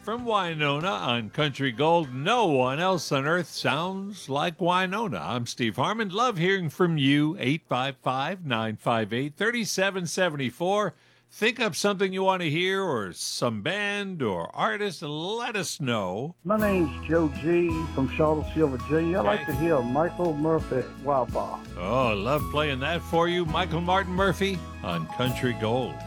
from Winona on Country Gold. No one else on earth sounds like Winona. I'm Steve Harmon. Love hearing from you. 855-958-3774. Think up something you want to hear or some band or artist, let us know. My name's Joe G. from Charlottesville, Virginia. I like to hear Michael Murphy, Wild Ball. Oh, I love playing that for you. Michael Martin Murphey on Country Gold.